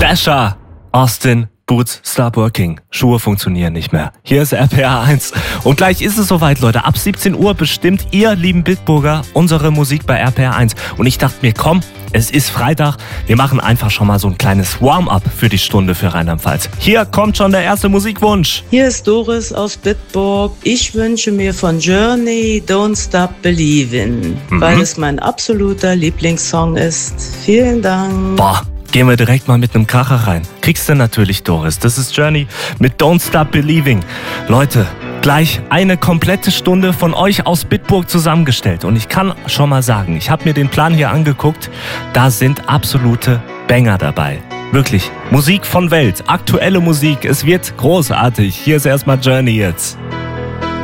Thrasher, Austin, Boots, Stop Working. Schuhe funktionieren nicht mehr. Hier ist RPR 1. Und gleich ist es soweit, Leute. Ab 17 Uhr bestimmt ihr, lieben Bitburger, unsere Musik bei RPR 1. Und ich dachte mir, komm, es ist Freitag. Wir machen einfach schon mal so ein kleines Warm-up für die Stunde für Rheinland-Pfalz. Hier kommt schon der erste Musikwunsch. Hier ist Doris aus Bitburg. Ich wünsche mir von Journey Don't Stop Believin', weil es mein absoluter Lieblingssong ist. Vielen Dank. Boah. Gehen wir direkt mal mit einem Kracher rein. Kriegst du natürlich, Doris. Das ist Journey mit Don't Stop Believing. Leute, gleich eine komplette Stunde von euch aus Bitburg zusammengestellt. Und ich kann schon mal sagen, ich habe mir den Plan hier angeguckt. Da sind absolute Banger dabei. Wirklich, Musik von Welt, aktuelle Musik. Es wird großartig. Hier ist erstmal Journey jetzt.